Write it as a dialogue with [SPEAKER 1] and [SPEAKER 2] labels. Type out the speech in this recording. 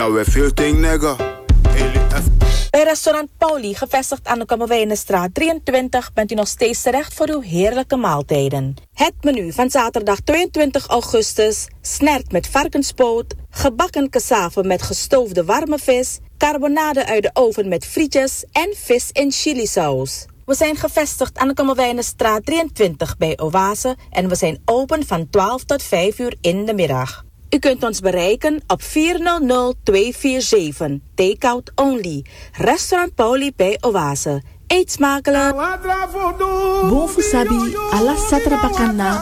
[SPEAKER 1] we veel ting nigga.
[SPEAKER 2] Bij restaurant Pauli, gevestigd aan de Kammerwijnenstraat 23, bent u nog steeds terecht voor uw heerlijke maaltijden. Het menu van zaterdag 22 augustus snert met varkenspoot, gebakken cassave met gestoofde warme vis, carbonade uit de oven met frietjes en vis in chilisaus. We zijn gevestigd aan de Kammerwijnenstraat 23 bij Oase en we zijn open van 12 tot 5 uur in de middag. U kunt ons bereiken op 400-247, takeout only. Restaurant Pauli bij Oase. Eet smakelijk.
[SPEAKER 3] Bon Fusabi, ala Satra Bakana.